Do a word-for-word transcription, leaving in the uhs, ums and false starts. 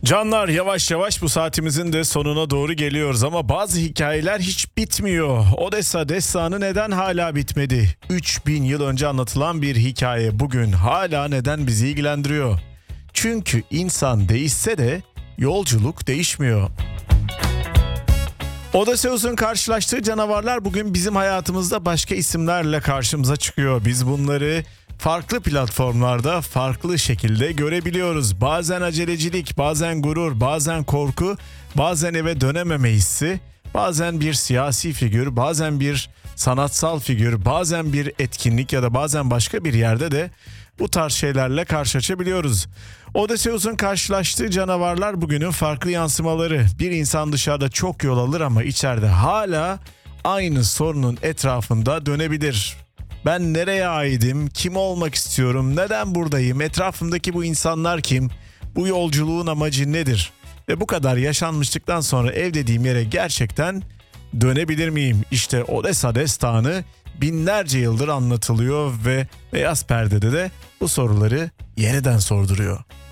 Canlar, yavaş yavaş bu saatimizin de sonuna doğru geliyoruz ama bazı hikayeler hiç bitmiyor. Odessa destanı neden hala bitmedi? üç bin yıl önce anlatılan bir hikaye bugün hala neden bizi ilgilendiriyor? Çünkü insan değişse de yolculuk değişmiyor. Odysseus'un karşılaştığı canavarlar bugün bizim hayatımızda başka isimlerle karşımıza çıkıyor. Biz bunları farklı platformlarda farklı şekilde görebiliyoruz. Bazen acelecilik, bazen gurur, bazen korku, bazen eve dönememe hissi, bazen bir siyasi figür, bazen bir sanatsal figür, bazen bir etkinlik ya da bazen başka bir yerde de bu tarz şeylerle karşılaşabiliyoruz. Odysseus'un karşılaştığı canavarlar bugünün farklı yansımaları. Bir insan dışarıda çok yol alır ama içeride hala aynı sorunun etrafında dönebilir. Ben nereye aidim? Kim olmak istiyorum? Neden buradayım? Etrafımdaki bu insanlar kim? Bu yolculuğun amacı nedir? Ve bu kadar yaşanmışlıktan sonra ev dediğim yere gerçekten dönebilir miyim? İşte Odessa destanı binlerce yıldır anlatılıyor ve Beyaz Perde'de de bu soruları yeniden sorduruyor.